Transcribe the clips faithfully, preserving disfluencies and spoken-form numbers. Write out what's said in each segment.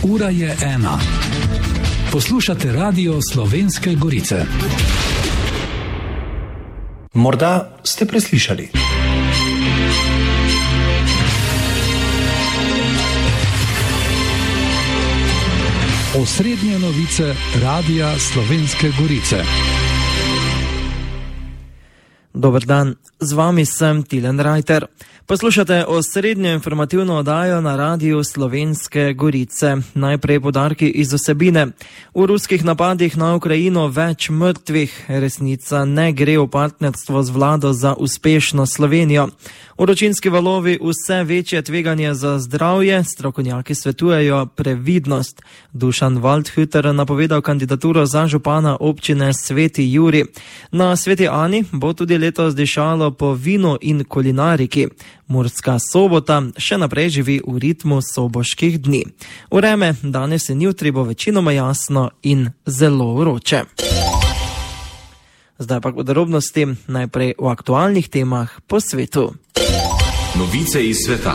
Ura je ena. Poslušate Radio Slovenske Gorice. Morda ste preslišali. Osrednje novice Radia Slovenske Gorice. Dober dan, z vami sem Tilen Rajter. Poslušate osrednjo informativno oddajo na Radiu Slovenske Gorice. Najprej podarki iz vsebine. V ruskih napadih na Ukrajino več mrtvih. Resnica ne gre v partnerstvo z vlado za uspešno Slovenijo. Vročinski valovi vse večje tveganje za zdravje, strokovnjaki svetujejo previdnost. Dušan Waldhütter napovedal kandidaturo za župana občine Sveti Jurij. Na Sveti Ani bo tudi letos dišalo po vinu in kulinariki. Murska Sobota še naprej živi v ritmu soboških dni. Vreme danes in jutri bo večinoma jasno in zelo vroče. Zdaj pa k podrobnosti, najprej v aktualnih temah po svetu. Novice iz sveta.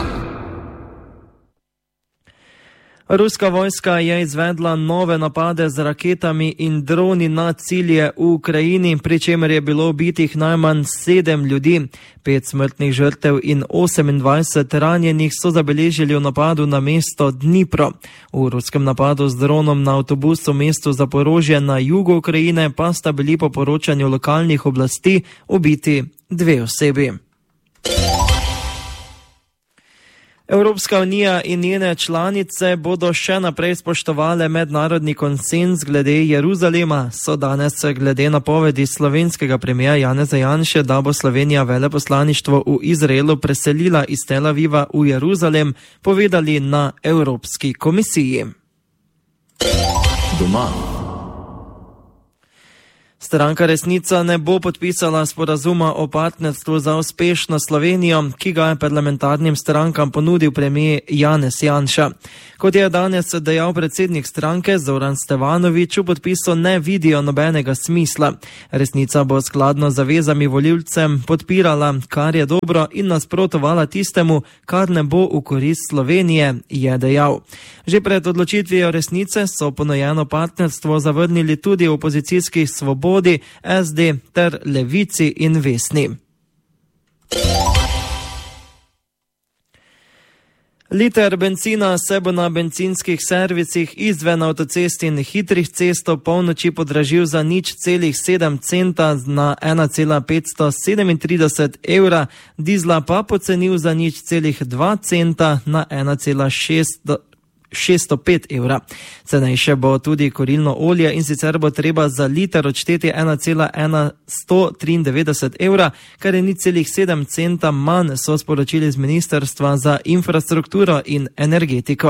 Ruska vojska je izvedla nove napade z raketami in droni na cilje v Ukrajini, pri čemer je bilo ubitih najmanj sedem ljudi. Pet smrtnih žrtev in osemindvajset ranjenih so zabeležili v napadu na mesto Dnipro. V ruskem napadu z dronom na avtobus v mestu Zaporožje na jugu Ukrajine pa sta bili po poročanju lokalnih oblasti ubiti dve osebi. Evropska unija in njene članice bodo še naprej spoštovale mednarodni konsenz glede Jeruzalema, so danes glede napovedi slovenskega premierja Janeza Janše, da bo Slovenija veleposlaništvo v Izraelu preselila iz Tel Aviva v Jeruzalem, povedali na Evropski komisiji. Doma. Stranka Resnica ne bo podpisala sporazuma o partnerstvu za uspešno Slovenijo, ki ga je parlamentarnim strankam ponudil premier Janez Janša. Kot je danes dejal predsednik stranke Zoran Stevanović, v podpisu ne vidijo nobenega smisla. Resnica bo skladno z zavezami volivcem podpirala, kar je dobro, in nasprotovala tistemu, kar ne bo v korist Slovenije, je dejal. Že pred odločitvijo Resnice so ponujeno partnerstvo zavrnili tudi opozicijskih Svobodi, es de ter Levici in Vesni. Liter bencina se bo na bencinskih servisih izven avtocest in hitrih cest ob polnoči podražil za nič celih sedem centa na ena cela petsto sedemintrideset evra, dizla pa pocenil za nič celih dva centa na ena cela šeststo pet evra. Cenejše bo tudi kurilno olje, in sicer bo treba za liter odšteti ena cela sto triindevetdeset evra, kar je nič celih sedem centa manj, so sporočili z Ministrstva za infrastrukturo in energetiko.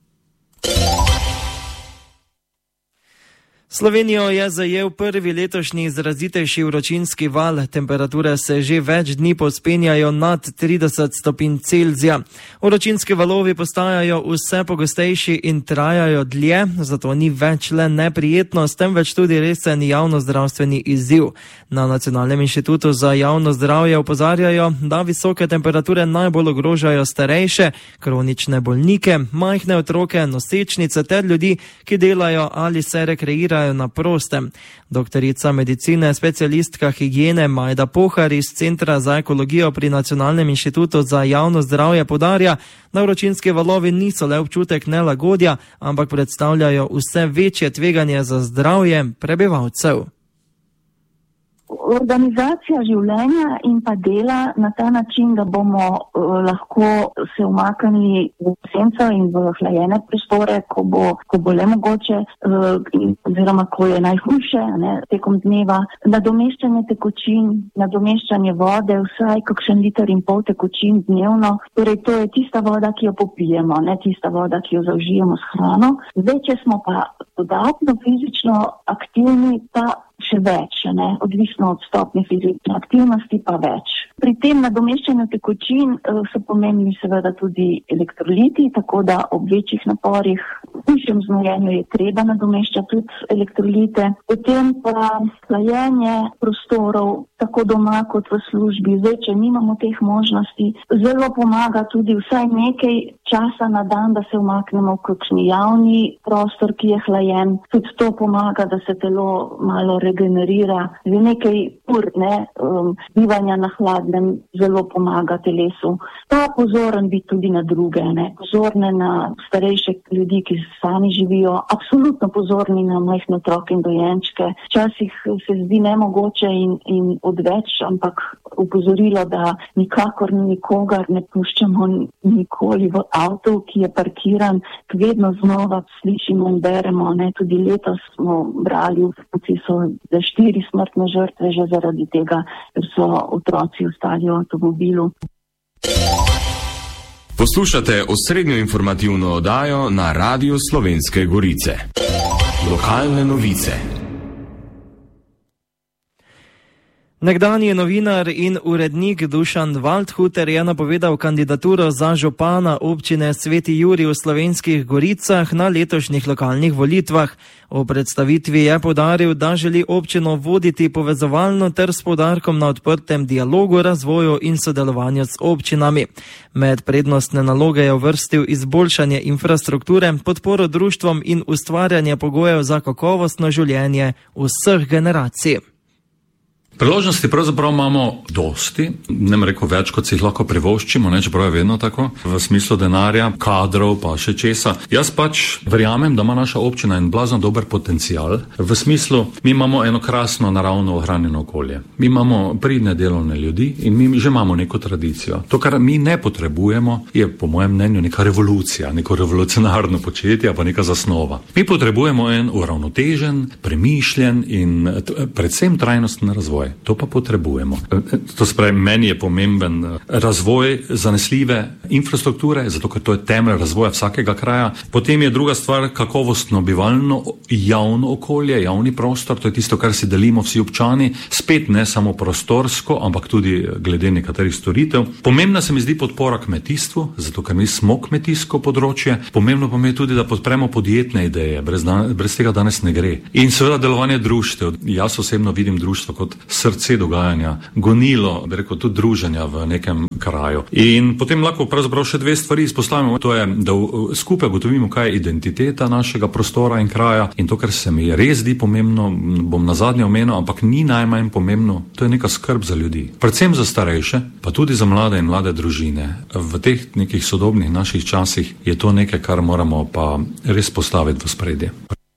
Slovenijo je zajel prvi letošnji izrazitejši vročinski val. Temperature se že več dni povzpenjajo nad trideset stopinj Celzija. Vročinski valovi postajajo vse pogostejši in trajajo dlje, zato ni več le neprijetnost, temveč tudi resen javnozdravstveni izziv. Na Nacionalnem inštitutu za javno zdravje opozarjajo, da visoke temperature najbolj ogrožajo starejše, kronične bolnike, majhne otroke, nosečnice ter ljudi, ki delajo ali se rekreirajo na prostem. Doktorica medicine, specialistka higiene Majda Pohar iz Centra za ekologijo pri Nacionalnem inštitutu za javno zdravje poudarja, da vročinski valovi niso le občutek nelagodja, ampak predstavljajo vse večje tveganje za zdravje prebivalcev. Organizacija življenja in pa dela na ta način, da bomo uh, lahko se umaknili v senco in v hlajene prostore, ko bo, ko bo le mogoče, uh, in, oziroma ko je najhujše, ne, tekom dneva. Nadomeščanje tekočin, nadomeščanje vode, vsaj kakšen liter in pol tekočin dnevno. Torej, to je tista voda, ki jo popijemo, ne tista voda, ki jo zaužijemo s hrano. Zdaj, če smo pa dodatno fizično aktivni, pa še več, ne? Odvisno od stopnje fizične aktivnosti pa več. Pri tem nadomeščanju tekočin so pomembni seveda tudi elektroliti, tako da ob večjih naporih, v višjem znojenju je treba nadomeščati tudi elektrolite. Potem pa hlajenje prostorov, tako doma kot v službi. Zdaj, če nimamo teh možnosti, zelo pomaga tudi vsaj nekaj časa na dan, da se umaknemo v kakšni javni prostor, ki je hlajen. Tudi to pomaga, da se telo malo regenerira. Zdaj, nekaj ur, ne, um, bivanja na hladnem zelo pomaga telesu. Pa pozoren biti tudi na druge, ne, pozorne na starejše ljudi, ki sami živijo, absolutno pozorni na majhne otroke in dojenčke. Včasih se zdi nemogoče in, in odveč, ampak upozorilo, da nikakor nikogar ne puščamo nikoli v avtu, ki je parkiran, vedno znova slišimo in beremo, ne, tudi letos smo brali, v so za štiri smrtne žrtve že zaradi tega, ker so otroci ostali v avtomobilu. Poslušate osrednjo informativno oddajo na Radiu Slovenske Gorice. Lokalne novice. Nekdanji novinar in urednik Dušan Waldhuter je napovedal kandidaturo za župana občine Sveti Jurij v Slovenskih Goricah na letošnjih lokalnih volitvah. V predstavitvi je poudaril, da želi občino voditi povezovalno ter s poudarkom na odprtem dialogu, razvoju in sodelovanju s občinami. Med prednostne naloge je uvrstil izboljšanje infrastrukture, podporo društvom in ustvarjanje pogojev za kakovostno življenje vseh generacij. Priložnosti pravzaprav imamo dosti, ne bom rekel več, kot si jih lahko privoščimo, ne, čeprav je vedno tako, v smislu denarja, kadrov pa še česa. Jaz pač verjamem, da ima naša občina en blazno dober potencial, v smislu, mi imamo eno krasno naravno ohranjeno okolje. Mi imamo pridne delovne ljudi in mi že imamo neko tradicijo. To, kar mi ne potrebujemo, je po mojem mnenju neka revolucija, neko revolucionarno početje, pa neka zasnova. Mi potrebujemo en uravnotežen, premišljen in predvsem trajnosten razvoj. To pa potrebujemo. To spravi, meni je pomemben razvoj zanesljive infrastrukture, zato ker to je temelj razvoja vsakega kraja. Potem je druga stvar kakovostno bivalno javno okolje, javni prostor, to je tisto, kar si delimo vsi občani, spet ne samo prostorsko, ampak tudi glede nekaterih storitev. Pomembna se mi zdi podpora kmetijstvu, zato ker mi smo kmetijsko področje. Pomembno pa mi je tudi, da podpremo podjetne ideje, brez, dan, brez tega danes ne gre. In seveda delovanje društev. Jaz osebno vidim društvo kot srce dogajanja, gonilo, bi rekel, tudi druženja v nekem kraju. In potem lahko pravzaprav še dve stvari izpostavimo, to je, da skupaj gotovimo, kaj je identiteta našega prostora in kraja, in to, kar se mi res zdi pomembno, bom nazadnje omenil, ampak ni najmanj pomembno, to je neka skrb za ljudi. Predvsem za starejše, pa tudi za mlade in mlade družine. V teh nekih sodobnih naših časih je to nekaj, kar moramo pa res postaviti v spredje.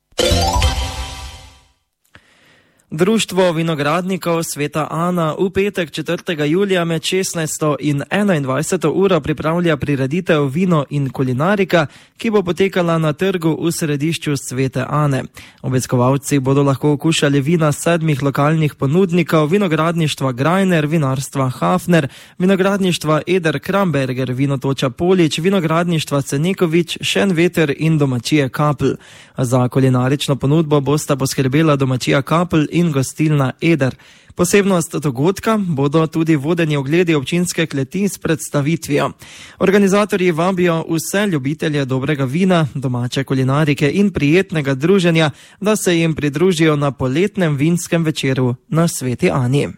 Društvo vinogradnikov Sveta Ana v petek četrtega julija med šestnajsto in enaindvajseto uro pripravlja prireditev Vino in kulinarika, ki bo potekala na trgu v središču Svete Ane. Obiskovalci bodo lahko okušali vina sedmih lokalnih ponudnikov: vinogradništva Grajner, vinarstva Hafner, vinogradništva Eder Kramberger, vinotoča Polič, vinogradništva Cenekovič, Šenveter in domačije Kapl. Za kulinarično ponudbo bosta poskrbela domačija Kapl in gostilna Eder. Posebnost dogodka bodo tudi vodeni ogledi občinske kleti s predstavitvijo. Organizatorji vabijo vse ljubitelje dobrega vina, domače kulinarike in prijetnega druženja, da se jim pridružijo na poletnem vinskem večeru na Sveti Ani.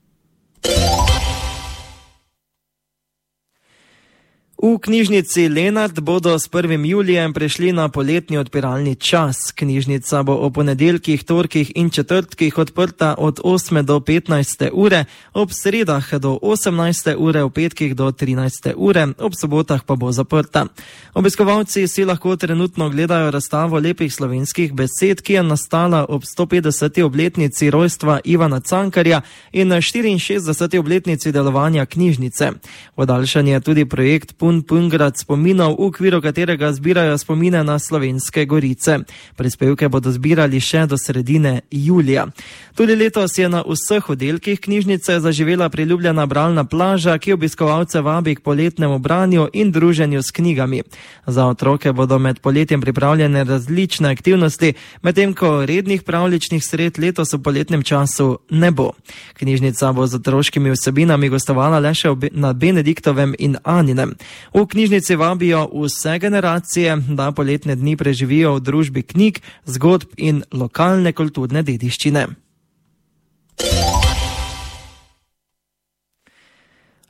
V knjižnici Lenart bodo s prvim julijem prešli na poletni odpiralni čas. Knjižnica bo ob ponedeljkih, torkih in četrtkih odprta od osme do petnajste ure, ob sredah do osemnajste ure, v petkih do trinajste ure, ob sobotah pa bo zaprta. Obiskovalci si lahko trenutno gledajo razstavo lepih slovenskih besed, ki je nastala ob stopetdeseti obletnici rojstva Ivana Cankarja in štiriinšestdeseti obletnici delovanja knjižnice. Podaljšan je tudi projekt Pun Pungrad spominov, v okviru katerega zbirajo spomine na Slovenske Gorice. Prispevke bodo zbirali še do sredine julija. Tudi letos je na vseh oddelkih knjižnice zaživela priljubljena bralna plaža, ki obiskovalce vabi k poletnemu branju in druženju s knjigami. Za otroke bodo med poletjem pripravljene različne aktivnosti, medtem ko rednih pravljičnih sred letos v poletnem času ne bo. Knjižnica bo z otroškimi vsebinami gostovala le še na Benediktovem in Aninem. V knjižnici vabijo vse generacije, da poletne dni preživijo v družbi knjig, zgodb in lokalne kulturne dediščine.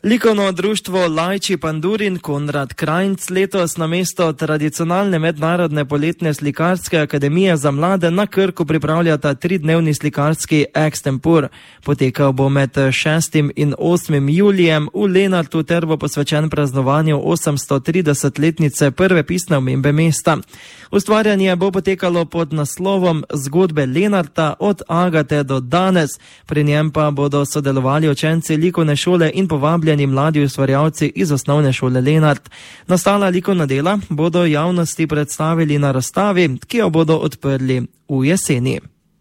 Likovno društvo Lajči Pandurin Konrad Krajnc letos namesto tradicionalne mednarodne poletne slikarske akademije za mlade na Krku pripravljata tridnevni slikarski extempor. Potekal bo med šestim in osmim julijem v Lenartu ter bo posvečen praznovanju osemstotridesetletnice prve pisne omembe mesta. Ustvarjanje bo potekalo pod naslovom Zgodbe Lenarta od Agate do danes. Pri njem pa bodo sodelovali učenci likovne šole in povabljeni mladi ustvarjalci iz osnovne šole Lenart. Nastala likovna dela bodo javnosti predstavili na razstavi, ki jo bodo odprli v jeseni.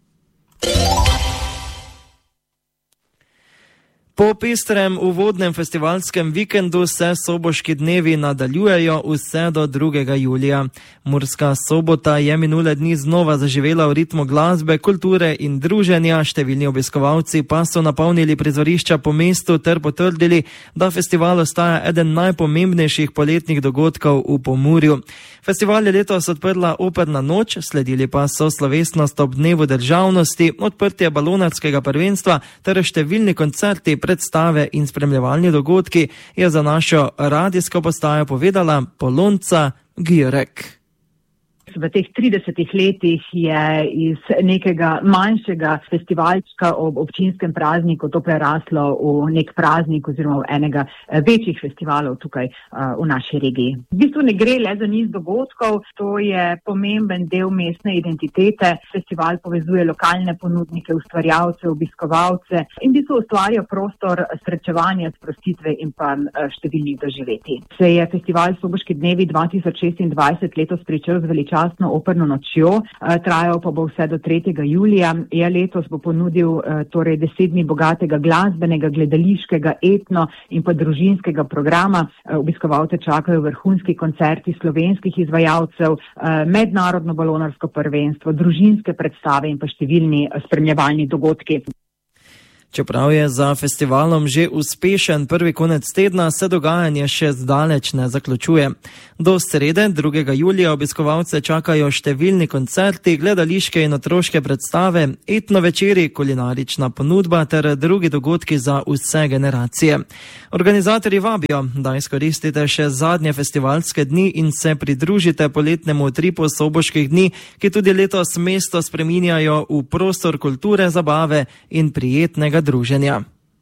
Po pestrem uvodnem festivalskem vikendu se Soboški dnevi nadaljujejo vse do drugega julija. Murska Sobota je minule dni znova zaživela v ritmu glasbe, kulture in druženja, številni obiskovalci pa so napolnili prizorišča po mestu ter potrdili, da festival ostaja eden najpomembnejših poletnih dogodkov v Pomurju. Festival je letos odprla operna noč, sledili pa so slovesnost ob dnevu državnosti, odprtje balonarskega prvenstva ter številni koncerti, predstave in spremljevalni dogodki, je za našo radijsko postajo povedala Polonca Gjurek. V teh tridesetih letih je iz nekega manjšega festivalčka ob občinskem prazniku to preraslo v nek praznik oziroma v enega večjih festivalov tukaj uh, v naši regiji. V bistvu ne gre le za niz dogodkov, to je pomemben del mestne identitete. Festival povezuje lokalne ponudnike, ustvarjalce, obiskovalce in v bistvu ustvarja prostor srečevanja, sprostitve in pa uh, številnih doživetij. Se je festival Soboški dnevi dva tisoč šestindvajset letos pričel z veličastno operno nočjo, trajal pa bo vse do tretjega julija. Ja, letos bo ponudil torej deset dni bogatega glasbenega, gledališkega, etno in pa družinskega programa. Obiskovalce čakajo vrhunski koncerti slovenskih izvajalcev, mednarodno balonarsko prvenstvo, družinske predstave in pa številni spremljevalni dogodki. Čeprav je za festivalom že uspešen prvi konec tedna, se dogajanje še zdaleč ne zaključuje. Do srede, drugega julija, obiskovalce čakajo številni koncerti, gledališke in otroške predstave, etno večeri, kulinarična ponudba ter drugi dogodki za vse generacije. Organizatorji vabijo, da izkoristite še zadnje festivalske dni in se pridružite poletnemu utripu Soboških dni, ki tudi letos mesto spreminjajo v prostor kulture, zabave in prijetnega druženja.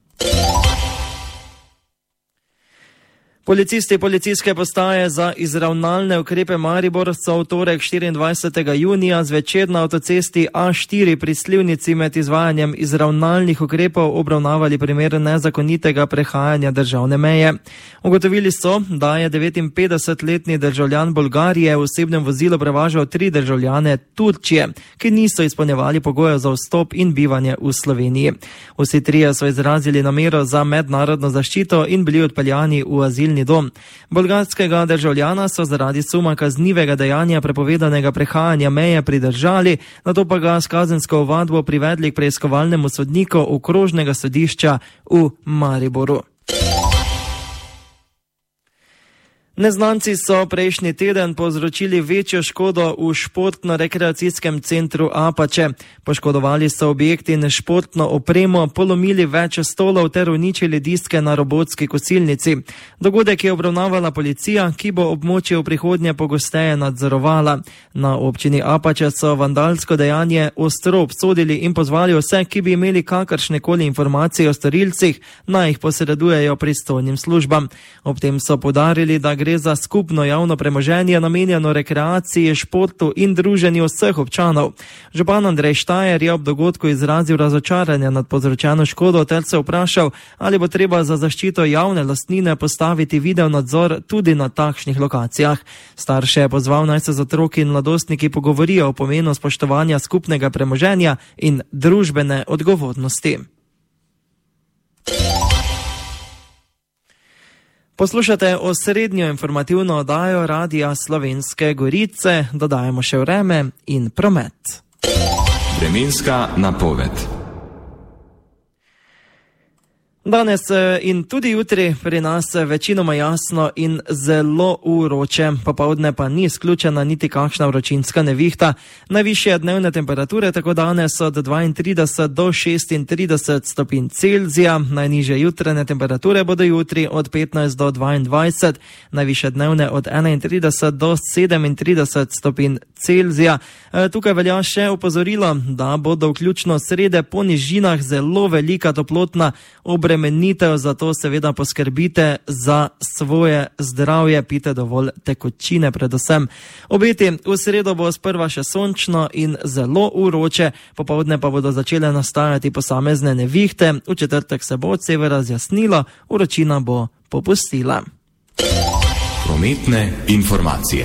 Policisti policijske postaje za izravnalne ukrepe Maribor so v torek štiriindvajsetega junija zvečer na avtocesti A štiri pri Slivnici med izvajanjem izravnalnih ukrepov obravnavali primer nezakonitega prehajanja državne meje. Ugotovili so, da je devetinpetdesetletni državljan Bolgarije v osebnem vozilu prevažal tri državljane Turčije, ki niso izpolnjevali pogojev za vstop in bivanje v Sloveniji. Vsi trije so izrazili namero za mednarodno zaščito in bili odpeljani v azilni dom. Bolgarskega državljana so zaradi suma kaznivega dejanja prepovedanega prehajanja meje pridržali, nato pa ga s kazensko ovadbo privedli k preiskovalnemu sodniku okrožnega sodišča v Mariboru. Neznanci so prejšnji teden povzročili večjo škodo v športno-rekreacijskem centru Apače. Poškodovali so objekti in športno opremo, polomili več stolov ter uničili diske na robotski kosilnici. Dogodek je obravnavala policija, ki bo območje v prihodnje pogosteje nadzorovala. Na občini Apače so vandalsko dejanje ostro obsodili in pozvali vse, ki bi imeli kakršnekoli informacije o storilcih, naj jih posredujejo pristojnim službam. Ob tem so poudarili, da gre za skupno javno premoženje namenjeno rekreaciji, športu in druženju vseh občanov. Župan Andrej Štajer je ob dogodku izrazil razočaranje nad povzročeno škodo ter se vprašal, ali bo treba za zaščito javne lastnine postaviti video nadzor tudi na takšnih lokacijah. Starše je pozval, naj se z otroki in mladostniki pogovorijo o pomenu spoštovanja skupnega premoženja in družbene odgovornosti. Poslušate osrednjo informativno oddajo Radia Slovenske Gorice, dodajamo še vreme in promet. Vremenska napoved. Danes in tudi jutri pri nas večinoma jasno in zelo vroče, popoldne pa ni izključena niti kakšna vročinska nevihta. Najvišje dnevne temperature tako danes od dvaintrideset do šestintrideset stopinj Celzija, najnižje jutranje temperature bodo jutri od petnajst do dvaindvajset, najvišje dnevne od enaintrideset do sedemintrideset stopinj Celzija. Tukaj velja še opozorilo, da bodo vključno srede po nižinah zelo velika toplotna obremenitev, zato seveda poskrbite za svoje zdravje, pite dovolj tekočine predvsem. Obeti v sredo bo sprva še sončno in zelo vroče, popoldne pa bodo začele nastajati posamezne nevihte, v četrtek se bo od severa zjasnilo, vročina bo popustila. Prometne informacije.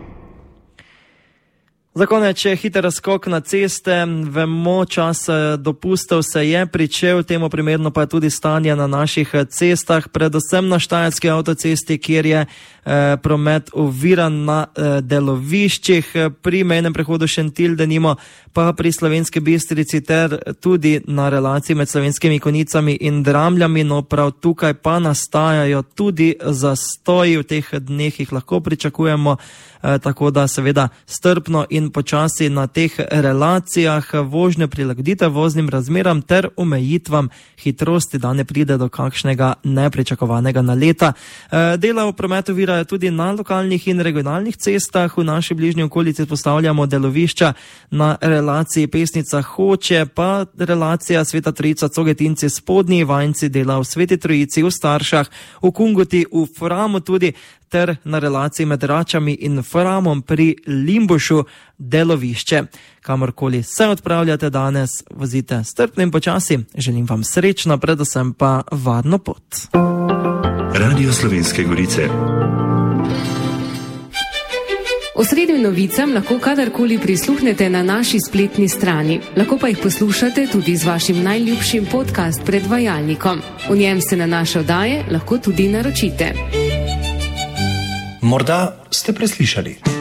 Za konec je hiter skok na ceste. Vemo, čas dopustov se je pričel, temu primerno pa je tudi stanje na naših cestah, predvsem na Štajerski avtocesti, kjer je eh, promet oviran na eh, deloviščih, pri mejnem prehodu Šentilj denimo, pa pri Slovenski Bistrici ter tudi na relaciji med Slovenskimi Konicami in Dramljami. No, prav tukaj pa nastajajo tudi zastoji, v teh dneh jih lahko pričakujemo, eh, tako da seveda strpno in počasi na teh relacijah vožnje prilagodite voznim razmeram ter omejitvam hitrosti, da ne pride do kakšnega nepričakovanega naleta. Dela v prometu virajo tudi na lokalnih in regionalnih cestah. V naši bližnji okolici postavljamo delovišča na relaciji Pesnica Hoče, pa relacija Sveta Trojica Cogetinci Spodnji Ivanjci, dela v Sveti Trojici, v Staršah, v Kungoti, v Framu tudi, ter na relaciji med Račami in Framom pri Limbušu delovišče. Kamorkoli se odpravljate danes, vozite strpno in počasi. Želim vam srečno, predvsem pa varno pot. Radio Slovenske Gorice. Osrednjim novicam lahko kadarkoli prisluhnete na naši spletni strani. Lahko pa jih poslušate tudi z vašim najljubšim podcast predvajalnikom. V njem se na naše oddaje lahko tudi naročite. Morda ste preslišali.